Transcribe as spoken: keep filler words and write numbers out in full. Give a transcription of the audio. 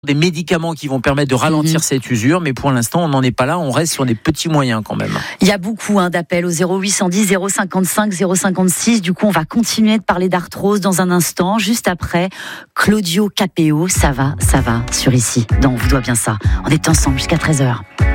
des médicaments qui vont permettre de ralentir mmh. cette usure, mais pour l'instant, on n'en est pas là. On reste sur des petits moyens quand même. Il y a beaucoup hein, d'appels au zéro huit cent dix zéro cinquante-cinq zéro cinquante-six. Du coup, on va continuer de parler d'arthrose dans un instant. Juste après, Claudio Capéo, ça va, ça va, sur ici. Donc, on vous doit bien ça. On est ensemble jusqu'à treize heures.